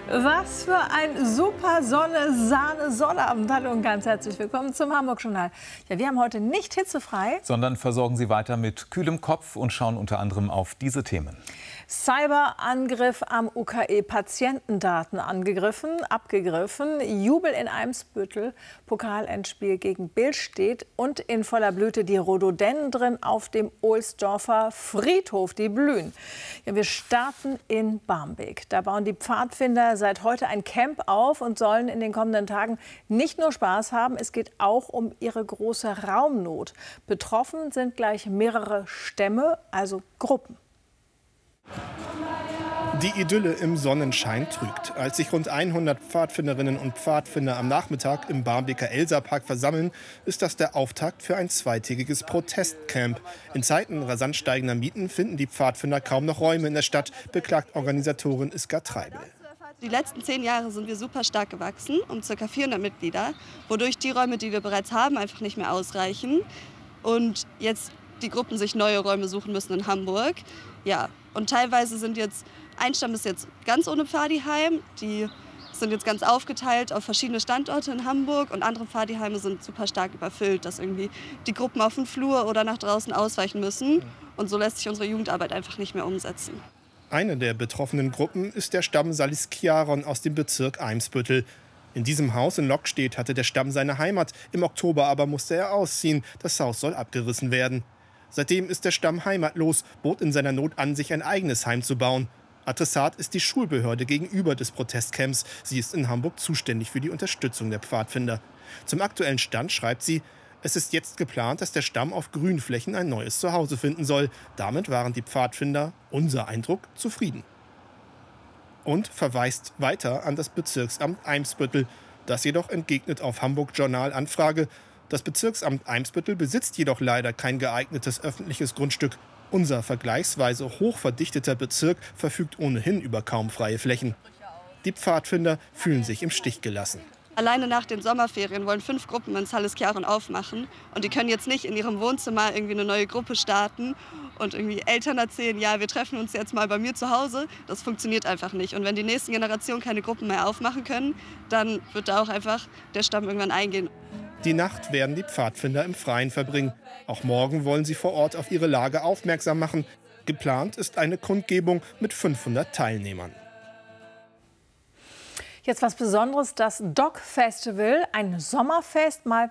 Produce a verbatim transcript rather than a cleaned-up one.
Was für ein super Sonne-Sahne-Sonnabend. Hallo und ganz herzlich willkommen zum Hamburg-Journal. Ja, wir haben heute nicht hitzefrei, sondern versorgen Sie weiter mit kühlem Kopf und schauen unter anderem auf diese Themen. Cyberangriff am U K E, Patientendaten angegriffen, abgegriffen, Jubel in Eimsbüttel, Pokalendspiel gegen Billstedt und in voller Blüte die Rhododendren auf dem Ohlsdorfer Friedhof, die blühen. Ja, wir starten in Barmbek. Da bauen die Pfadfinder seit heute ein Camp auf und sollen in den kommenden Tagen nicht nur Spaß haben, es geht auch um ihre große Raumnot. Betroffen sind gleich mehrere Stämme, also Gruppen. Die Idylle im Sonnenschein trügt. Als sich rund hundert Pfadfinderinnen und Pfadfinder am Nachmittag im Barmbeker Elsa-Park versammeln, ist das der Auftakt für ein zweitägiges Protestcamp. In Zeiten rasant steigender Mieten finden die Pfadfinder kaum noch Räume in der Stadt, beklagt Organisatorin Iska Treibel. Die letzten zehn Jahre sind wir super stark gewachsen, um ca. vierhundert Mitglieder, wodurch die Räume, die wir bereits haben, einfach nicht mehr ausreichen. Und jetzt die Gruppen sich neue Räume suchen müssen in Hamburg. Ja, und teilweise sind jetzt, ein Stamm ist jetzt ganz ohne Pfadiheim, die sind jetzt ganz aufgeteilt auf verschiedene Standorte in Hamburg und andere Pfadiheime sind super stark überfüllt, dass irgendwie die Gruppen auf den Flur oder nach draußen ausweichen müssen. Und so lässt sich unsere Jugendarbeit einfach nicht mehr umsetzen. Eine der betroffenen Gruppen ist der Stamm Saliskiaron aus dem Bezirk Eimsbüttel. In diesem Haus in Lockstedt hatte der Stamm seine Heimat. Im Oktober aber musste er ausziehen. Das Haus soll abgerissen werden. Seitdem ist der Stamm heimatlos, bot in seiner Not an, sich ein eigenes Heim zu bauen. Adressat ist die Schulbehörde gegenüber des Protestcamps. Sie ist in Hamburg zuständig für die Unterstützung der Pfadfinder. Zum aktuellen Stand schreibt sie: Es ist jetzt geplant, dass der Stamm auf Grünflächen ein neues Zuhause finden soll. Damit waren die Pfadfinder, unser Eindruck, zufrieden. Und verweist weiter an das Bezirksamt Eimsbüttel. Das jedoch entgegnet auf Hamburg-Journal Anfrage: Das Bezirksamt Eimsbüttel besitzt jedoch leider kein geeignetes öffentliches Grundstück. Unser vergleichsweise hochverdichteter Bezirk verfügt ohnehin über kaum freie Flächen. Die Pfadfinder fühlen sich im Stich gelassen. Alleine nach den Sommerferien wollen fünf Gruppen in Saliskiaron aufmachen. Und die können jetzt nicht in ihrem Wohnzimmer irgendwie eine neue Gruppe starten und irgendwie Eltern erzählen, ja, wir treffen uns jetzt mal bei mir zu Hause. Das funktioniert einfach nicht. Und wenn die nächsten Generationen keine Gruppen mehr aufmachen können, dann wird da auch einfach der Stamm irgendwann eingehen. Die Nacht werden die Pfadfinder im Freien verbringen. Auch morgen wollen sie vor Ort auf ihre Lage aufmerksam machen. Geplant ist eine Kundgebung mit fünfhundert Teilnehmern. Jetzt was Besonderes, das Dog Festival, ein Sommerfest mal